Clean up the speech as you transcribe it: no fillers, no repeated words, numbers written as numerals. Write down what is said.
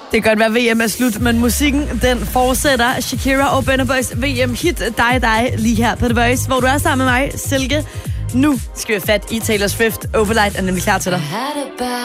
Det kan godt være, VM er slut, men musikken, den fortsætter. Shakira og Burna Boys VM-hit dig lige her på The Voice, hvor du er sammen med mig, Silke. Nu skal vi have fat i Taylor Swift. Overlight er nemlig klar til dig.